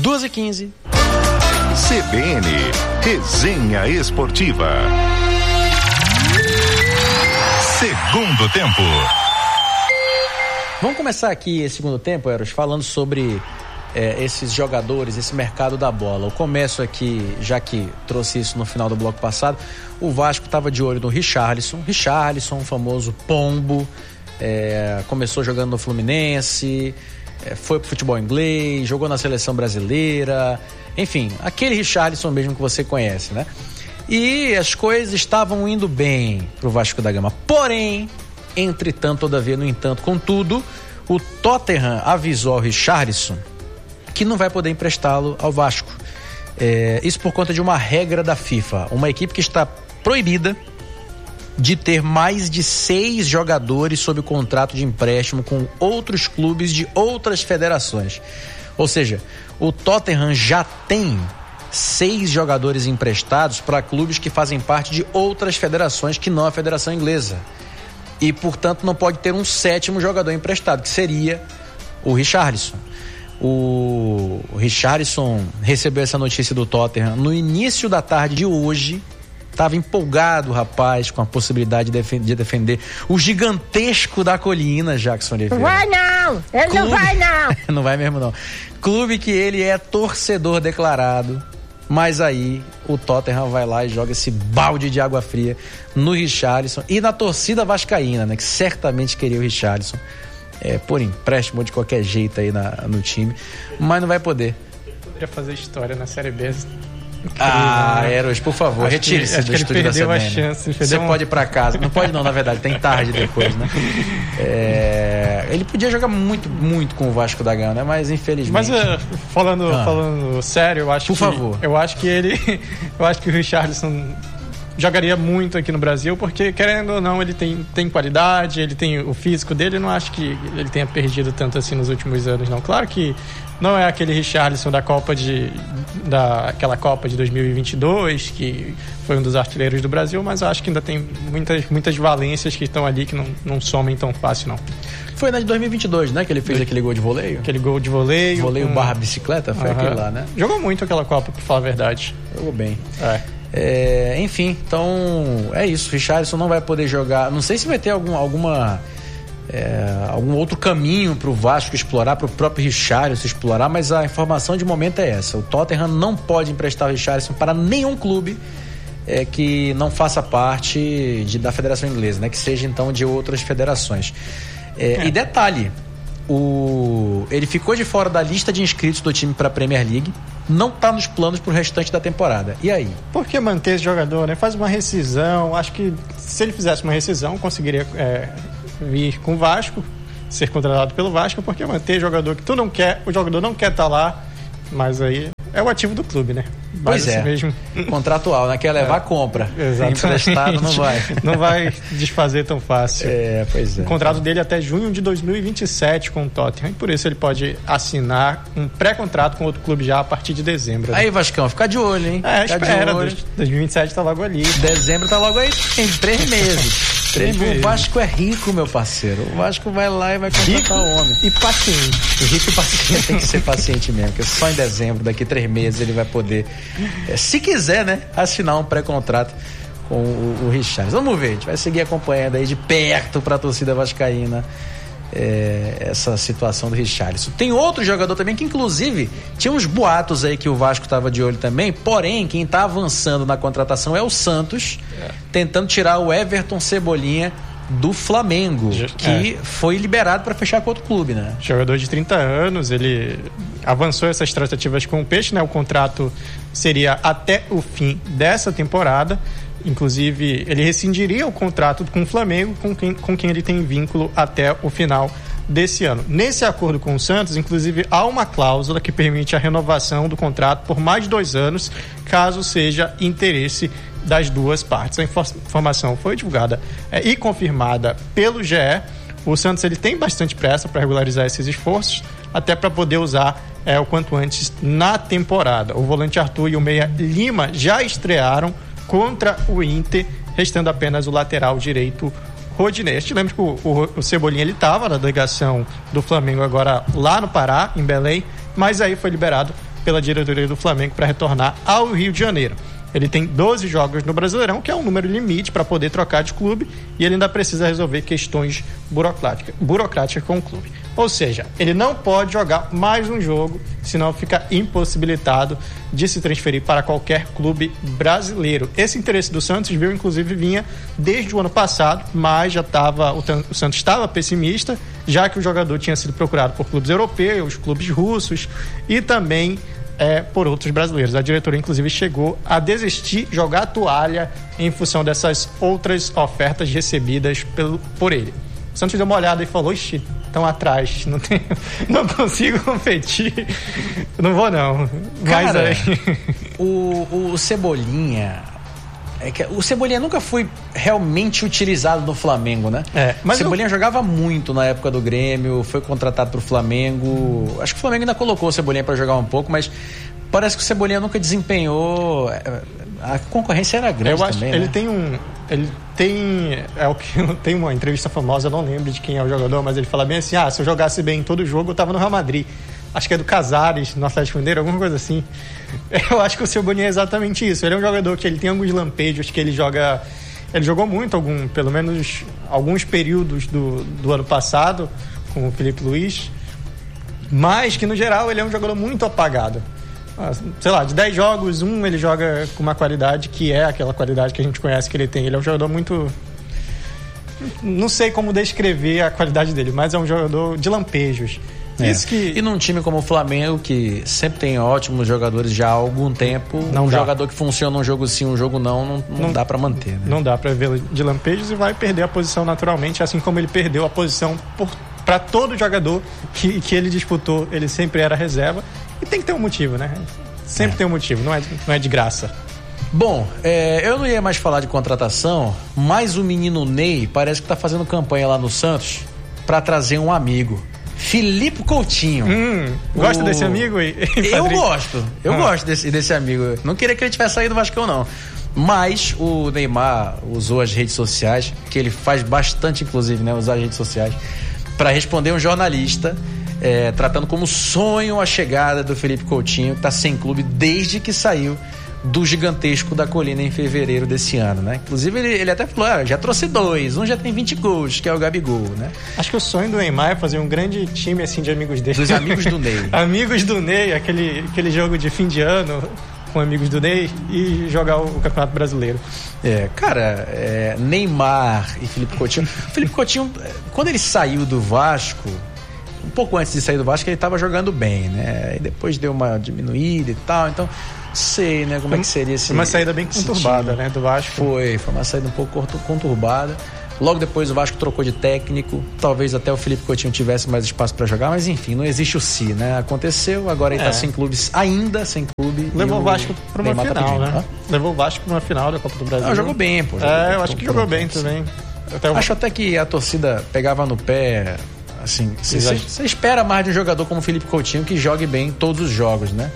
2h15. CBN, Resenha Esportiva. Segundo tempo. Vamos começar aqui esse segundo tempo, Eros, falando sobre esses jogadores, esse mercado da bola. Eu começo aqui, já que trouxe isso no final do bloco passado, o Vasco estava de olho no Richarlison, o famoso pombo, começou jogando no Fluminense, foi pro futebol inglês, jogou na seleção brasileira, enfim, aquele Richarlison mesmo que você conhece, né? E as coisas estavam indo bem pro Vasco da Gama. Porém, entretanto, todavia, no entanto, contudo, o Tottenham avisou ao Richarlison que não vai poder emprestá-lo ao Vasco. Isso por conta de uma regra da FIFA. Uma equipe que está proibida de ter mais de 6 jogadores sob contrato de empréstimo com outros clubes de outras federações. Ou seja, o Tottenham já tem 6 jogadores emprestados para clubes que fazem parte de outras federações que não a Federação Inglesa. E, portanto, não pode ter um 7º jogador emprestado, que seria o Richarlison. O Richarlison recebeu essa notícia do Tottenham no início da tarde de hoje. Estava empolgado, rapaz, com a possibilidade de defender o gigantesco da colina, Jackson Oliveira. Não vai não! Ele não vai não! Não vai mesmo não. Clube que ele é torcedor declarado, mas aí o Tottenham vai lá e joga esse balde de água fria no Richarlison e na torcida vascaína, né, que certamente queria o Richarlison por empréstimo de qualquer jeito aí no time, mas não vai poder. Poderia fazer história na Série B. Eros, por favor, retire-se do estúdio da CBN. Você pode ir pra casa. Não pode não, na verdade, tem tarde depois, né? Ele podia jogar muito, muito com o Vasco da Gama, né? Mas infelizmente... Mas falando sério, eu acho eu acho que o Richarlison jogaria muito aqui no Brasil, porque querendo ou não, ele tem qualidade, ele tem o físico dele. Eu não acho que ele tenha perdido tanto assim nos últimos anos, não. Claro que não é aquele Richarlison daquela Copa de 2022, que foi um dos artilheiros do Brasil, mas eu acho que ainda tem muitas valências que estão ali que não somem tão fácil, não. Foi na de 2022, né, que ele fez aquele gol de voleio? Aquele gol de voleio. Voleio barra bicicleta, foi aquele lá, né? Jogou muito aquela Copa, pra falar a verdade. Jogou bem. Enfim, então é isso. Richarlison não vai poder jogar. Não sei se vai ter algum outro caminho para o Vasco explorar, para o próprio Richarlison explorar, mas a informação de momento é essa: o Tottenham não pode emprestar o Richarlison para nenhum clube que não faça parte da Federação Inglesa, né? Que seja então de outras federações. E detalhe, ele ficou de fora da lista de inscritos do time para a Premier League, não está nos planos para o restante da temporada. E aí? Por que manter esse jogador, né? Faz uma rescisão. Acho que se ele fizesse uma rescisão, conseguiria vir com o Vasco, ser contratado pelo Vasco, porque manter jogador que tu não quer, o jogador não quer estar lá, mas aí é o ativo do clube, né? Pois é, mesmo. Contratual, né? Quer levar, compra. Exatamente. Emprestado não vai. Não vai desfazer tão fácil. Pois é. O contrato dele é até junho de 2027 com o Tottenham, e por isso ele pode assinar um pré-contrato com outro clube já a partir de dezembro. Né? Aí, Vascão, fica de olho, hein? Espera, 2027 tá logo ali. Dezembro tá logo aí, tem 3 meses. O Vasco é rico, meu parceiro. O Vasco vai lá e vai contratar o homem. E paciente. Rico e paciente, tem que ser paciente mesmo, porque só em dezembro, daqui 3 meses, ele vai poder, se quiser, né, assinar um pré-contrato com o Richarlison. Vamos ver, a gente vai seguir acompanhando aí de perto para a torcida vascaína essa situação do Richarlison. Tem outro jogador também que, inclusive, tinha uns boatos aí que o Vasco estava de olho também, porém, quem está avançando na contratação é o Santos, tentando tirar o Everton Cebolinha do Flamengo, que foi liberado para fechar com outro clube, né? Jogador de 30 anos, ele avançou essas tratativas com o Peixe, né? O contrato seria até o fim dessa temporada. Inclusive, ele rescindiria o contrato com o Flamengo, com quem ele tem vínculo até o final desse ano. Nesse acordo com o Santos, inclusive, há uma cláusula que permite a renovação do contrato por mais de 2 anos, caso seja interesse das duas partes. A informação foi divulgada e confirmada pelo GE. O Santos ele tem bastante pressa para regularizar esses esforços, até para poder usar o quanto antes na temporada. O volante Arthur e o meia Lima já estrearam contra o Inter, restando apenas o lateral direito Rodinei. A gente lembra que o Cebolinha ele estava na delegação do Flamengo agora lá no Pará, em Belém, mas aí foi liberado pela diretoria do Flamengo para retornar ao Rio de Janeiro. Ele tem 12 jogos no Brasileirão, que é um número limite para poder trocar de clube, e ele ainda precisa resolver questões burocráticas com o clube. Ou seja, ele não pode jogar mais um jogo, senão fica impossibilitado de se transferir para qualquer clube brasileiro. Esse interesse do Santos, inclusive, vinha desde o ano passado, mas o Santos estava pessimista, já que o jogador tinha sido procurado por clubes europeus, clubes russos e também por outros brasileiros. A diretoria, inclusive, chegou a desistir, jogar a toalha em função dessas outras ofertas recebidas por ele. O Santos deu uma olhada e falou: ixi, estão atrás, não consigo competir, não vou não. Cara, mas aí... o Cebolinha... o Cebolinha nunca foi realmente utilizado no Flamengo, né? Mas o Cebolinha jogava muito na época do Grêmio, foi contratado pro Flamengo. Acho que o Flamengo ainda colocou o Cebolinha para jogar um pouco, mas parece que o Cebolinha nunca desempenhou. A concorrência era grande. Eu acho também, né? Tem uma entrevista famosa, eu não lembro de quem é o jogador, mas ele fala bem assim: se eu jogasse bem em todo jogo, eu tava no Real Madrid. Acho que é do Casares, no Atlético Mineiro, alguma coisa assim. Eu acho que o Cebolinha é exatamente isso. Ele é um jogador que ele tem alguns lampejos, que ele jogou muito, pelo menos alguns períodos do ano passado, com o Felipe Luiz, mas que no geral ele é um jogador muito apagado. Sei lá, de 10 jogos, ele joga com uma qualidade que é aquela qualidade que a gente conhece que ele tem. Ele é um jogador muito... Não sei como descrever a qualidade dele, mas é um jogador de lampejos. E num time como o Flamengo, que sempre tem ótimos jogadores já há algum tempo, jogador que funciona um jogo sim, um jogo não dá pra manter, né? Não dá pra vê-lo de lampejos e vai perder a posição naturalmente, assim como ele perdeu a posição para todo jogador que ele disputou. Ele sempre era reserva e tem que ter um motivo, né? Sempre tem um motivo, não é de graça. Bom, eu não ia mais falar de contratação, mas o menino Ney parece que tá fazendo campanha lá no Santos pra trazer um amigo. Felipe Coutinho. Gosta desse amigo? Eu gosto desse amigo. Não queria que ele tivesse saído do Vascão, não. Mas o Neymar usou as redes sociais, que ele faz bastante, inclusive, né? Usar as redes sociais, para responder um jornalista, tratando como sonho a chegada do Felipe Coutinho, que está sem clube desde que saiu do Gigantesco da Colina em fevereiro desse ano, né? Inclusive ele até falou, já trouxe 2, um já tem 20 gols, que é o Gabigol, né? Acho que o sonho do Neymar é fazer um grande time assim de amigos dele. Dos amigos do Ney. Amigos do Ney, aquele jogo de fim de ano com amigos do Ney e jogar o Campeonato Brasileiro. Neymar e Felipe Coutinho. Felipe Coutinho, quando ele saiu do Vasco, um pouco antes de sair do Vasco, ele estava jogando bem, né? E depois deu uma diminuída e tal, então sei, né, como é que seria esse... Foi uma saída bem conturbada, né, do Vasco. Foi uma saída um pouco conturbada. Logo depois o Vasco trocou de técnico, talvez até o Felipe Coutinho tivesse mais espaço para jogar, mas enfim, não existe o si, né? Aconteceu, agora ele tá sem clubes, ainda sem clube. Levou o Vasco para uma final, né? Levou o Vasco para uma final da Copa do Brasil. Jogou bem, pô. Eu acho que jogou bem também. Acho até que a torcida pegava no pé, assim, você espera mais de um jogador como o Felipe Coutinho que jogue bem todos os jogos, né?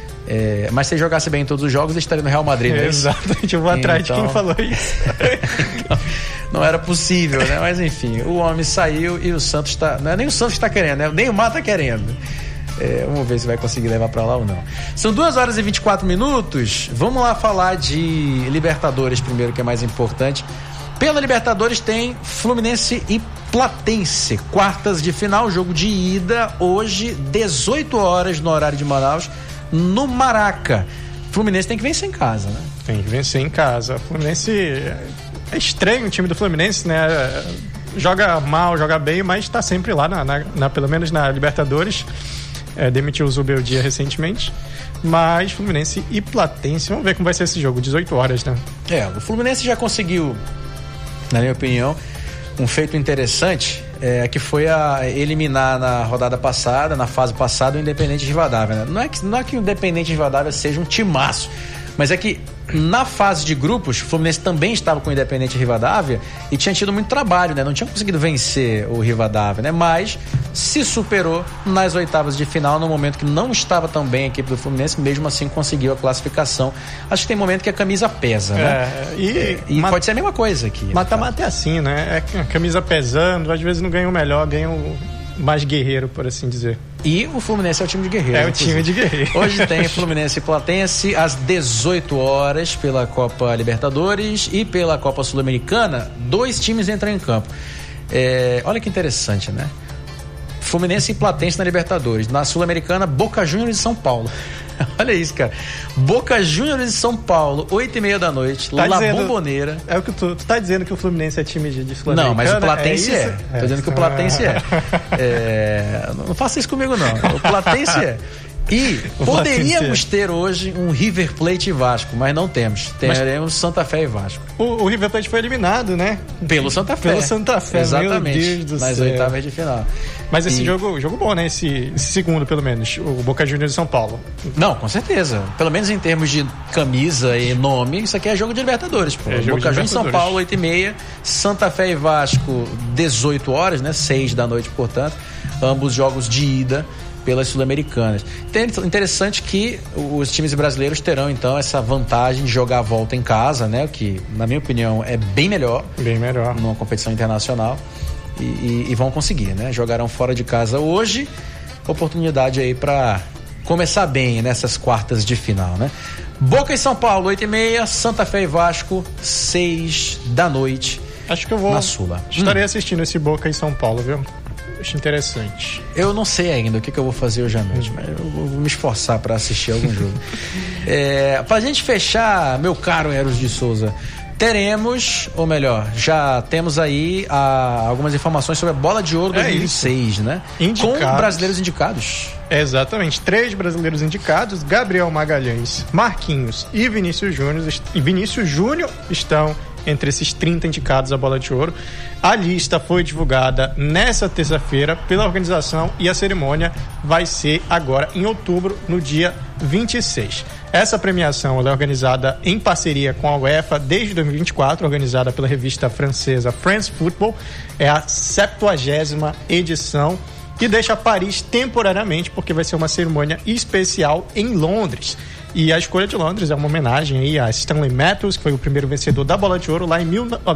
Mas se ele jogasse bem em todos os jogos, ele estaria no Real Madrid, né? Exatamente, eu vou atrás de quem falou isso. Então, não era possível, né? Mas enfim, o homem saiu e o Santos tá... Não é nem o Santos que tá querendo, né? Nem o Neymar tá querendo. Vamos ver se vai conseguir levar pra lá ou não. São 2 horas e 24 minutos. Vamos lá falar de Libertadores primeiro, que é mais importante. Pela Libertadores tem Fluminense e Platense, quartas de final, jogo de ida hoje, 18 horas no horário de Manaus, no Maraca. Fluminense tem que vencer em casa, né? Tem que vencer em casa. Fluminense é estranho, o time do Fluminense, né? Joga mal, joga bem, mas está sempre lá, pelo menos na Libertadores. Demitiu o Zubeldia recentemente. Mas Fluminense e Platense, vamos ver como vai ser esse jogo, 18 horas, né? O Fluminense já conseguiu, na minha opinião, um feito interessante, que foi a eliminar na rodada passada, na fase passada, o Independente Rivadavia, né? Não é que o Independente Rivadavia seja um timaço, mas é que na fase de grupos, o Fluminense também estava com o Independente Rivadavia e tinha tido muito trabalho, né? Não tinha conseguido vencer o Rivadavia, né? Mas se superou nas oitavas de final, no momento que não estava tão bem a equipe do Fluminense, mesmo assim conseguiu a classificação. Acho que tem momento que a camisa pesa, né? E pode ser a mesma coisa aqui. Mata-mata é assim, né? A camisa pesando, às vezes não ganha o melhor, ganha mais guerreiro, por assim dizer. E o Fluminense é o time de guerreiro. É o time de guerreiro. Hoje tem Fluminense e Platense às 18 horas pela Copa Libertadores e pela Copa Sul-Americana. 2 times entram em campo. Olha que interessante, né? Fluminense e Platense na Libertadores. Na Sul-Americana, Boca Juniors e São Paulo. Olha isso, cara. Boca Juniors e São Paulo, 8h30 da noite, tá La Bombonera. É o que tu tá dizendo que o Fluminense é time de Sul-Americana? Não, mas o Platense Tô dizendo que o Platense não faça isso comigo, não. O Platense E poderíamos ter hoje um River Plate e Vasco, mas não temos. Teremos Santa Fé e Vasco. O River Plate foi eliminado, né? Pelo Santa Fé. Pelo Santa Fé, exatamente. Meu Deus do nas céu. oitavas de final. Mas esse jogo bom, né? Esse segundo, pelo menos. O Boca Juniors de São Paulo. Não, com certeza. Pelo menos em termos de camisa e nome, isso aqui é jogo de Libertadores. Pô. Boca Juniors São Paulo, 8h30. Santa Fé e Vasco, 18 horas, né? 6 da noite, portanto. Ambos jogos de ida pelas Sul-Americanas. Interessante que os times brasileiros terão, então, essa vantagem de jogar a volta em casa, né? O que, na minha opinião, é bem melhor. Bem melhor. Numa competição internacional. E vão conseguir, né? Jogarão fora de casa hoje. Oportunidade aí para começar bem nessas quartas de final, né? Boca e São Paulo, 8h30. Santa Fé e Vasco, 6 da noite. Acho que eu vou. Na Sula. Estarei assistindo esse Boca e São Paulo, viu? Acho interessante. Eu não sei ainda o que eu vou fazer hoje à noite, mas eu vou me esforçar para assistir algum jogo. Pra gente fechar, meu caro Eros de Souza, teremos, ou melhor, já temos aí algumas informações sobre a Bola de Ouro 2006, né? Indicados. Com brasileiros indicados. Exatamente, 3 brasileiros indicados: Gabriel Magalhães, Marquinhos e Vinícius Júnior estão entre esses 30 indicados à Bola de Ouro. A lista foi divulgada nessa terça-feira pela organização e a cerimônia vai ser agora em outubro, no dia 26. Essa premiação ela é organizada em parceria com a UEFA desde 2024, organizada pela revista francesa France Football. É a 70ª edição e deixa Paris temporariamente, porque vai ser uma cerimônia especial em Londres. E a escolha de Londres é uma homenagem aí a Stanley Matthews, que foi o primeiro vencedor da Bola de Ouro lá em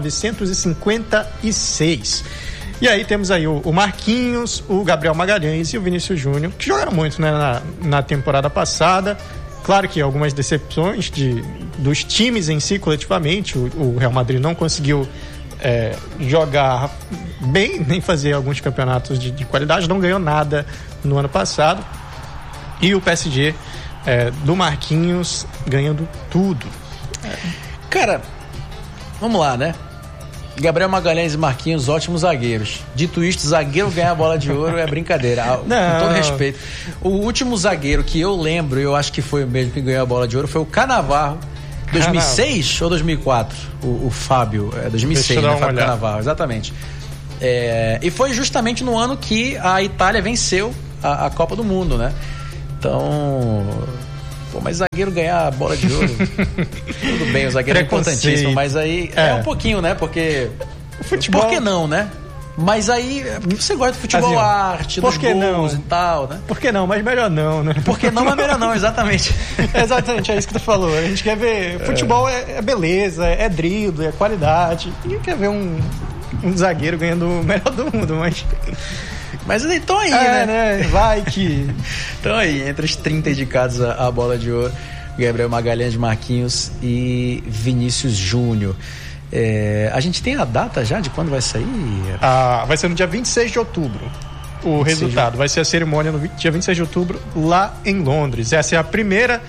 1956. E aí temos aí o Marquinhos, o Gabriel Magalhães e o Vinícius Júnior, que jogaram muito, né, na temporada passada. Claro que algumas decepções dos times em si, coletivamente. O Real Madrid não conseguiu jogar bem, nem fazer alguns campeonatos de qualidade, não ganhou nada no ano passado. E o PSG do Marquinhos ganhando tudo. Cara, vamos lá, né? Gabriel Magalhães e Marquinhos, ótimos zagueiros. Dito isto, zagueiro ganhar a Bola de Ouro é brincadeira. Com todo respeito. O último zagueiro que eu lembro, eu acho que foi o mesmo que ganhou a Bola de Ouro, foi o Cannavaro. 2006 ou 2004? O Fábio, 2006, né? Fábio Cannavaro, exatamente. E foi justamente no ano que a Itália venceu a Copa do Mundo, né? Então, mas zagueiro ganhar a Bola de Ouro, tudo bem, o zagueiro é importantíssimo, mas aí é um pouquinho, né? Porque futebol... Por que não, né? Mas aí, você gosta de futebol, assim, arte, dos gols e tal, né? Por que não? Mas melhor não, né? Por que não, mas melhor não, exatamente. Exatamente, é isso que tu falou. A gente quer ver... Futebol é beleza, é drible, é qualidade. Ninguém quer ver um zagueiro ganhando o melhor do mundo, Mas então aí, né? Vai que... Então aí, entre os 30 indicados à Bola de Ouro, Gabriel Magalhães, Marquinhos e Vinícius Júnior. A gente tem a data já de quando vai sair? Vai ser no dia 26 de outubro o resultado. Vai ser a cerimônia no dia 26 de outubro lá em Londres. Essa é a primeira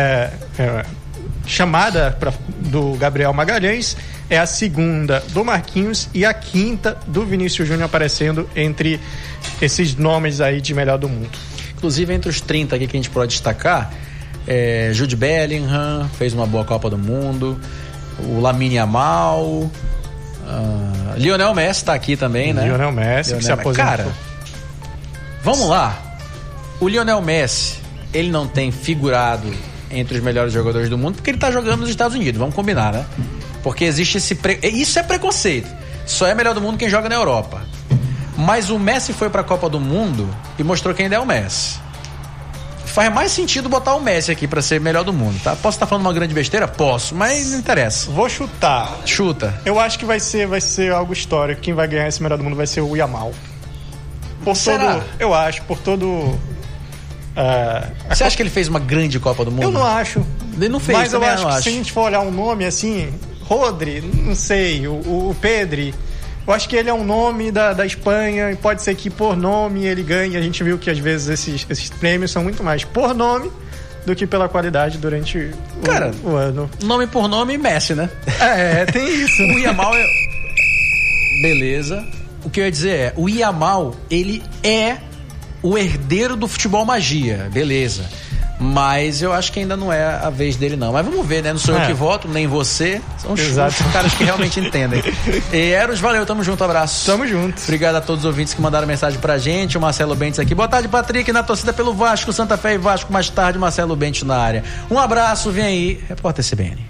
chamada do Gabriel Magalhães, é a segunda do Marquinhos e a quinta do Vinícius Júnior aparecendo entre esses nomes aí de melhor do mundo. Inclusive, entre os 30 aqui que a gente pode destacar, Jude Bellingham fez uma boa Copa do Mundo, o Lamine Yamal, Lionel Messi tá aqui também, né? Lionel Messi, que se aposentou. Cara, vamos lá. O Lionel Messi, ele não tem figurado entre os melhores jogadores do mundo porque ele tá jogando nos Estados Unidos, vamos combinar, né? Porque existe isso é preconceito. Só é melhor do mundo quem joga na Europa. Mas o Messi foi pra Copa do Mundo e mostrou quem ainda é o Messi. Faz mais sentido botar o Messi aqui pra ser melhor do mundo, tá? Posso estar falando uma grande besteira? Posso, mas não interessa. Vou chutar. Chuta. Eu acho que vai ser algo histórico. Quem vai ganhar esse melhor do mundo vai ser o Yamal. Eu acho, por todo... Você acha que ele fez uma grande Copa do Mundo? Eu não acho. Ele não fez, mas eu acho que acho. se a gente for olhar um nome assim, Rodri, não sei, o Pedri, eu acho que ele é um nome da Espanha e pode ser que por nome ele ganhe. A gente viu que às vezes esses prêmios são muito mais por nome do que pela qualidade durante o ano. Nome por nome, Messi, né? Tem isso. O Yamal Beleza. O que eu ia dizer é, o Yamal, ele é o herdeiro do futebol magia, beleza. Mas eu acho que ainda não é a vez dele, não. Mas vamos ver, né? Não sou eu que voto, nem você. São os caras que realmente entendem. E Eros, valeu, tamo junto, abraço. Tamo junto. Obrigado a todos os ouvintes que mandaram mensagem pra gente. O Marcelo Bentes aqui. Boa tarde, Patrick, na torcida pelo Vasco, Santa Fé e Vasco. Mais tarde, Marcelo Bentes na área. Um abraço, vem aí, repórter CBN.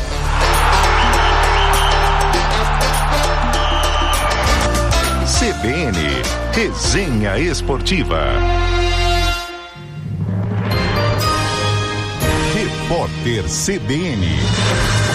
CBN, Resenha Esportiva. Repórter CBN.